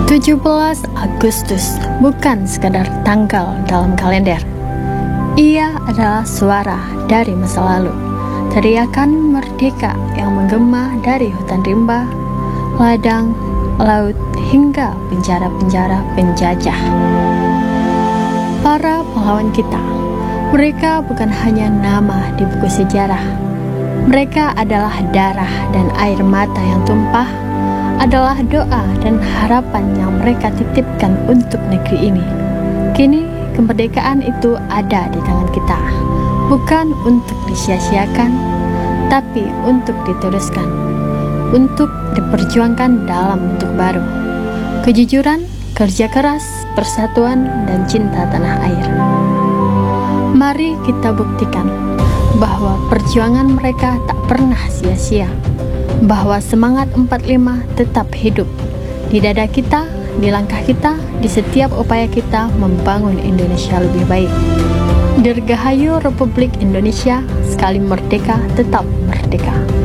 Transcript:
17 Agustus bukan sekadar tanggal dalam kalender. Ia adalah suara dari masa lalu, teriakan merdeka yang menggema dari hutan rimba, ladang, laut, hingga penjara-penjara penjajah. Para pahlawan kita, mereka bukan hanya nama di buku sejarah. Mereka adalah darah dan air mata yang tumpah, adalah doa dan harapan yang mereka titipkan untuk negeri ini. Kini kemerdekaan itu ada di tangan kita, bukan untuk disia-siakan, tapi untuk diteruskan, untuk diperjuangkan dalam bentuk baru. Kejujuran, kerja keras, persatuan, dan cinta tanah air. Mari kita buktikan bahwa perjuangan mereka tak pernah sia-sia, bahwa semangat 45 tetap hidup di dada kita, di langkah kita, di setiap upaya kita membangun Indonesia lebih baik. Dirgahayu Republik Indonesia, sekali merdeka tetap merdeka.